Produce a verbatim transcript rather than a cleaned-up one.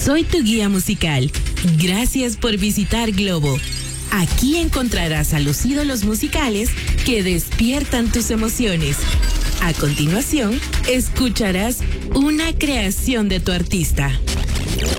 Soy tu guía musical. Gracias por visitar Globo. Aquí encontrarás a los ídolos musicales que despiertan tus emociones. A continuación, escucharás una creación de tu artista.